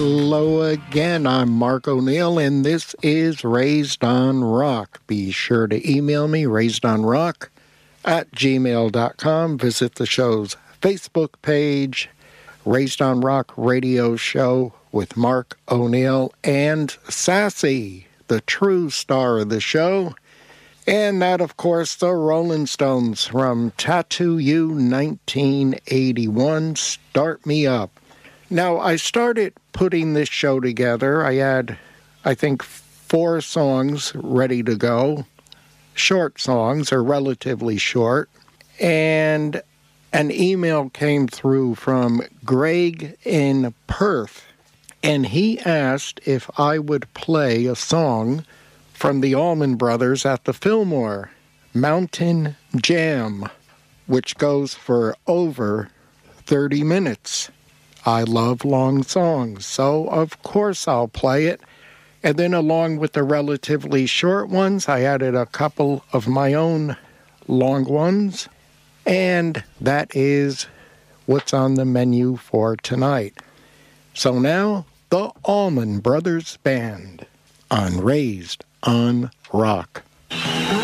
Hello again, I'm Mark O'Neill, and this is Raised on Rock. Be sure to email me, raisedonrock@gmail.com. Visit the show's Facebook page, Raised on Rock Radio Show with Mark O'Neill and Sassy, the true star of the show. And that, of course, the Rolling Stones from Tattoo You 1981, Start Me Up. Now, I started putting this show together. I had, I think, 4 songs ready to go. Short songs, or relatively short. And an email came through from Greg in Perth. And he asked if I would play a song from the Allman Brothers at the Fillmore, Mountain Jam, which goes for over 30 minutes. I love long songs, so of course I'll play it. And then along with the relatively short ones, I added a couple of my own long ones. And that is what's on the menu for tonight. So now, the Allman Brothers Band on Raised on Rock.